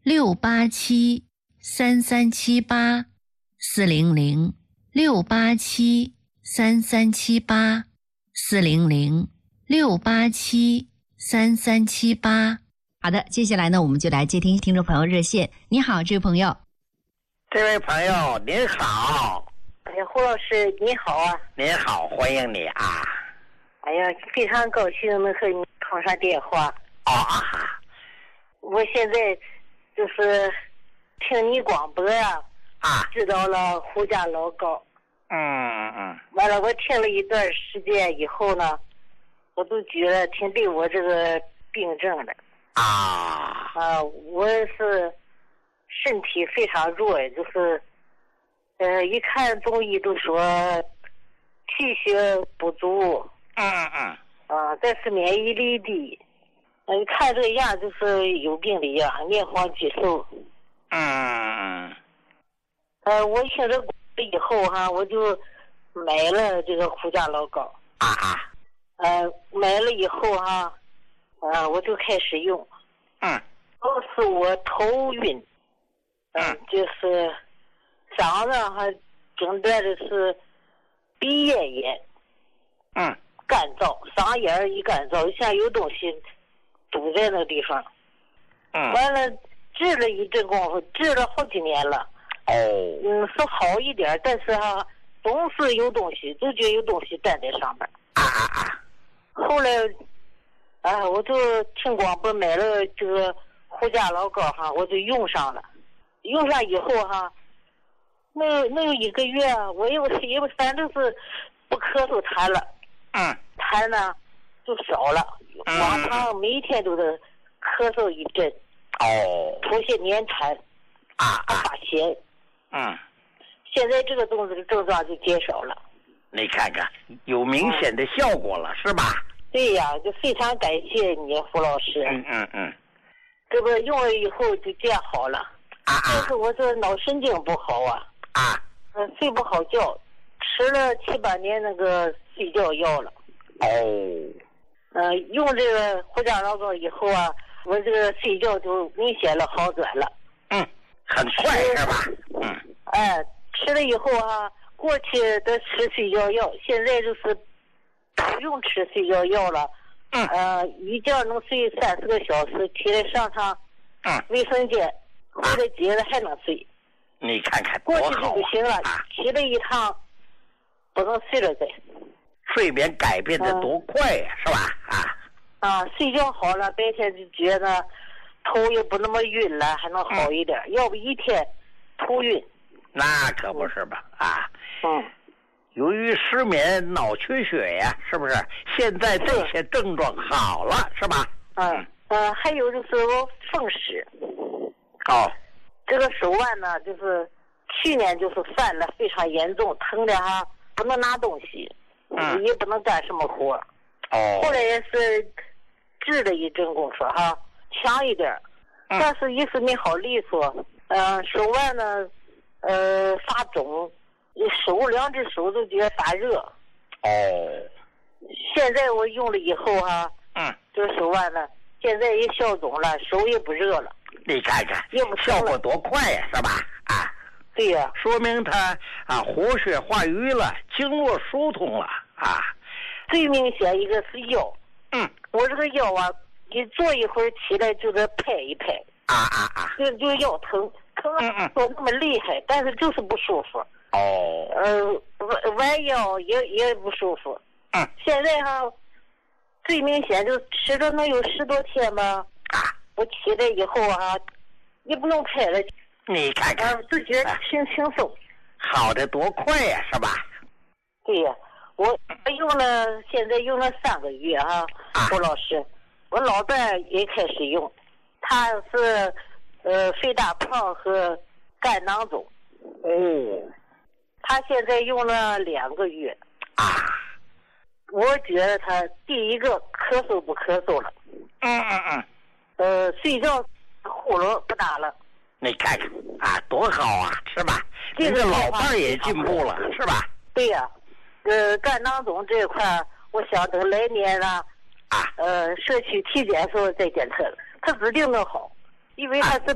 687-3378-400，687-3378-400，687-3378。好的，接下来呢，我们就来接听众朋友热线。你好，这位朋友。 这位朋友您好。 哎呀，胡老师你好啊。 您好，欢迎你啊。 哎呀，非常高兴能和你通上电话。我现在就是听你广播呀，知道了胡家老高。完了，我听了一段时间以后呢，我都觉得挺对我这个病症的。我是身体非常弱，就是一看中医都说气血不足，再是免疫力低，一看这个样就是有病的样，面黄肌瘦。我听这以后我就买了这个胡家老高。买了以后我就开始用。都是我头晕，就是嗓子诊断的是鼻咽炎，干燥，嗓眼一干燥，像有东西堵在那个地方。完了治了一阵功夫，治了好几年了。是好一点，但是总是有东西，就觉得有东西站在上面。后来我就听广播买了这个胡家老高我就用上了。用上以后能有1个月，我也反正是不咳嗽痰了。痰呢就少了。往常每天都得咳嗽一阵。出些黏痰。发咸。现在这个症状就减少了。 你看看，有明显的效果了，是吧？ 对呀，就非常感谢你，胡老师。这个用了以后就这样好了。但是我这脑神经不好睡不好觉，吃了7、8年那个睡觉药了。用这个胡家老高以后我这个睡觉就明显了好转了。 很快是吧？ 吃了以后过去的吃睡觉药，现在就是不用吃睡觉药了。一觉能睡30个小时，起来上趟卫生间，回来接着还能睡。 你看看过去就不行了，起来一趟不能睡了再。 睡眠改变的多快呀，是吧？ 睡觉好了，白天就觉得头也不那么晕了，还能好一点。要不一天头晕。 那可不是吧？由于失眠、脑缺血呀，是不是？现在这些症状好了，是吧？ 还有就是我风湿。这个手腕呢，就是去年就是犯了非常严重，疼的不能拿东西，也不能干什么活。后来也是治了一阵功夫强一点，但是一直没好利索。手腕呢发肿，2只手都觉得发热。现在我用了以后这个手腕呢现在也消肿了，手也不热了。 你看看效果多快呀，是吧？ 对呀， 说明它活血化瘀了，经络疏通了。 最明显一个是腰。我这个腰一坐一会儿起来就得拍一拍。就腰疼说那么厉害，但是就是不舒服。弯腰也不舒服。现在最明显就吃了能有10多天吧。我起来以后也不用拍了。 你看看， 就觉得轻松。 好的多快呀，是吧？ 对呀，我现在用了3个月胡老师，我老伴也开始用，他是肺大胖和肝囊肿。他现在用了2个月。我觉得他第一个咳嗽不咳嗽了。睡觉呼噜不打了。 你看看多好是吧？这个老伴也进步了，是吧？ 对呀。肝囊肿这一块，我想等来年社区体检的时候再检测了，他指定能好，因为他是